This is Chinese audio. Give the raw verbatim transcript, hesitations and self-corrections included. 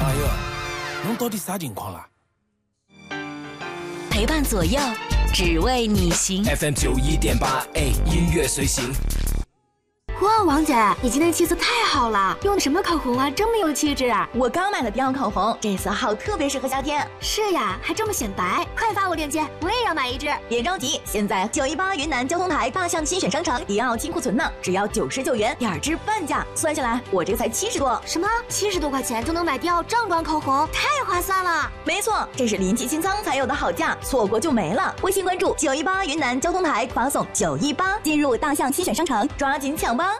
朋友，侬到底啥情况啦？ 陪伴左右，只为你行。 F M 九一点八 A 音乐随行。 哇，王姐，你今天气色太好了，用的什么口红啊，这么有气质啊！ 我刚买了迪奥口红，这色号特别适合夏天。 是呀，还这么显白，快发我链接，我也要买一支。 别着急，现在九一八云南交通台大象新选商城迪奥清库存呢，只要九十九元，点支半价，算下来我这个才七十多。 什么？七十多块钱就能买迪奥正装口红，太划算了！ 没错，这是临期清仓才有的好价，错过就没了。微信关注九一八云南交通台，发送九一八进入大象新选商城，抓紧抢吧！